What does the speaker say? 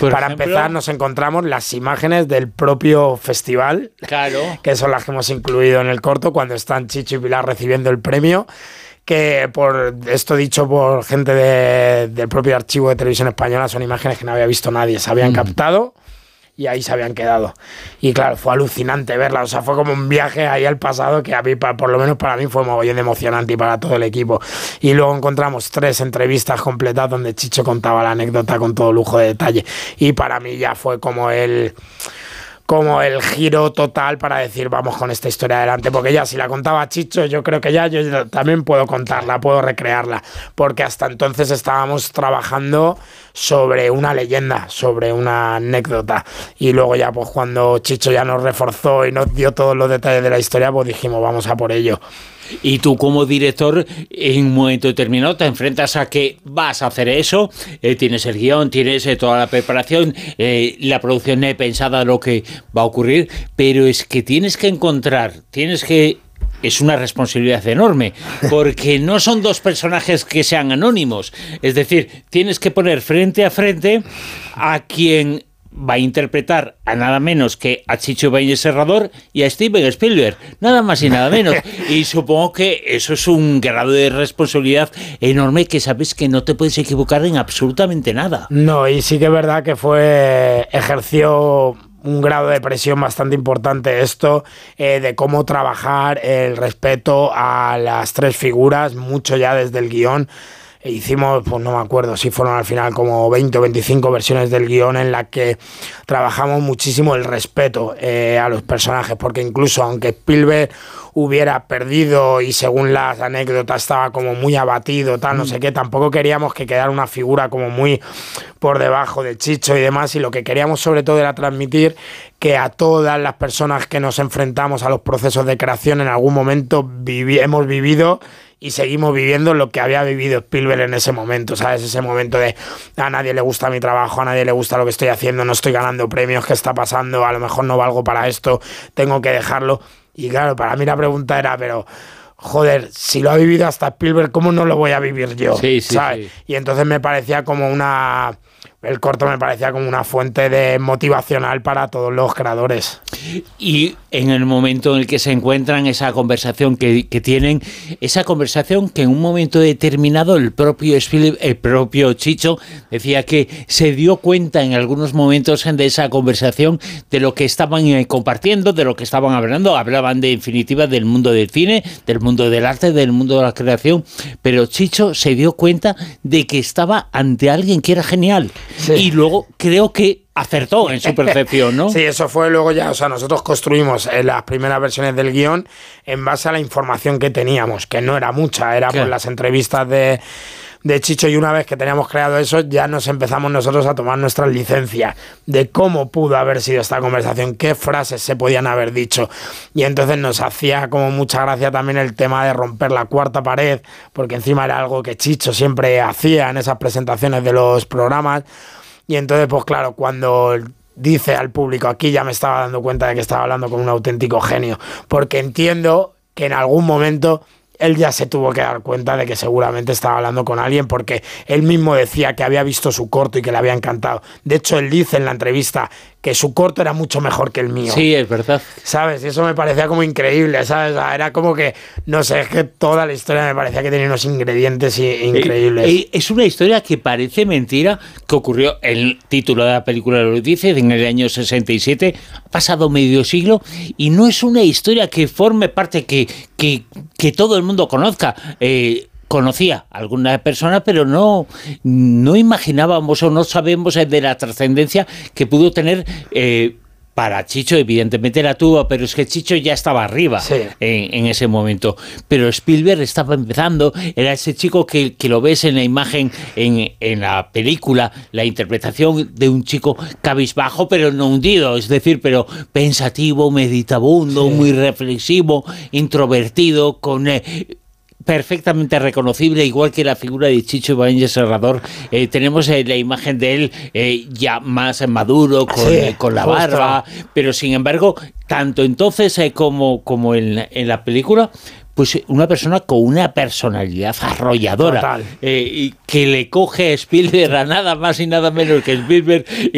Para empezar, nos encontramos las imágenes del propio festival, claro, que son las que hemos incluido en el corto, cuando están Chicho y Pilar recibiendo el premio, que por esto dicho por gente del propio archivo de Televisión Española, son imágenes que no había visto nadie, se habían captado y ahí se habían quedado. Y claro, fue alucinante verla, o sea, fue como un viaje ahí al pasado que a mí, por lo menos para mí, fue mogollón de emocionante y para todo el equipo. Y luego encontramos 3 entrevistas completas donde Chicho contaba la anécdota con todo lujo de detalle. Y para mí ya fue como el giro total para decir vamos con esta historia adelante, porque ya si la contaba Chicho, yo creo que ya yo también puedo contarla, puedo recrearla, porque hasta entonces estábamos trabajando sobre una leyenda, sobre una anécdota, y luego ya pues cuando Chicho ya nos reforzó y nos dio todos los detalles de la historia, pues dijimos vamos a por ello. Y tú como director, en un momento determinado te enfrentas a que vas a hacer eso, tienes el guión, tienes toda la preparación, la producción pensada lo que va a ocurrir, pero es que tienes que encontrar, es una responsabilidad enorme, porque no son 2 personajes que sean anónimos, es decir, tienes que poner frente a frente a quien va a interpretar a nada menos que a Chicho Ibáñez Serrador y a Steven Spielberg, nada más y nada menos. Y supongo que eso es un grado de responsabilidad enorme, que sabes que no te puedes equivocar en absolutamente nada. No, y sí que es verdad que ejerció un grado de presión bastante importante esto, de cómo trabajar el respeto a las 3 figuras, mucho ya desde el guión. Hicimos, pues no me acuerdo si fueron al final como 20 o 25 versiones del guión en la que trabajamos muchísimo el respeto a los personajes, porque incluso aunque Spielberg hubiera perdido y según las anécdotas estaba como muy abatido, tal, no sé qué, tampoco queríamos que quedara una figura como muy por debajo de Chicho y demás, y lo que queríamos sobre todo era transmitir que a todas las personas que nos enfrentamos a los procesos de creación en algún momento hemos vivido y seguimos viviendo lo que había vivido Spielberg en ese momento, ¿sabes? Ese momento de a nadie le gusta mi trabajo, a nadie le gusta lo que estoy haciendo, no estoy ganando premios, ¿qué está pasando? A lo mejor no valgo para esto, tengo que dejarlo. Y claro, para mí la pregunta era, pero joder, si lo ha vivido hasta Spielberg, ¿cómo no lo voy a vivir yo? Sí, ¿sabes? Sí. Y entonces me parecía como el corto me parecía como una fuente de motivacional para todos los creadores. Y en el momento en el que se encuentran, esa conversación que tienen, esa conversación que en un momento determinado el propio Chicho decía que se dio cuenta en algunos momentos de esa conversación de lo que estaban compartiendo, de lo que estaban hablando. Hablaban de, en definitiva, del mundo del cine, del mundo del arte, del mundo de la creación, pero Chicho se dio cuenta de que estaba ante alguien que era genial. Sí. Y luego creo que acertó en su percepción, ¿no? Sí, eso fue luego ya, o sea, nosotros construimos las primeras versiones del guión en base a la información que teníamos, que no era mucha, era por las entrevistas de Chicho, y una vez que teníamos creado eso, ya nos empezamos nosotros a tomar nuestras licencias de cómo pudo haber sido esta conversación, qué frases se podían haber dicho, y entonces nos hacía como mucha gracia también el tema de romper la cuarta pared, porque encima era algo que Chicho siempre hacía en esas presentaciones de los programas. Y entonces, pues claro, cuando dice al público, aquí ya me estaba dando cuenta de que estaba hablando con un auténtico genio, porque entiendo que en algún momento él ya se tuvo que dar cuenta de que seguramente estaba hablando con alguien, porque él mismo decía que había visto su corto y que le había encantado. De hecho, él dice en la entrevista que su corto era mucho mejor que el mío. Sí, es verdad. ¿Sabes? Y eso me parecía como increíble, ¿sabes? Era como que, no sé, es que toda la historia me parecía que tenía unos ingredientes increíbles. Es una historia que parece mentira, que ocurrió, el título de la película lo dice, en el año 67, ha pasado medio siglo, y no es una historia que forme parte, que todo el mundo conozca. Conocía a alguna persona, pero no imaginábamos o no sabemos de la trascendencia que pudo tener para Chicho. Evidentemente la tuvo, pero es que Chicho ya estaba arriba en ese momento. Pero Spielberg estaba empezando, era ese chico que lo ves en la imagen, en la película, la interpretación de un chico cabizbajo, pero no hundido, es decir, pero pensativo, meditabundo, muy reflexivo, introvertido, con... perfectamente reconocible, igual que la figura de Chicho Ibáñez Serrador. Tenemos la imagen de él ya más maduro, con la barba, pero sin embargo, tanto entonces como en la película, pues una persona con una personalidad arrolladora, que le coge a Spielberg, a nada más y nada menos que Spielberg,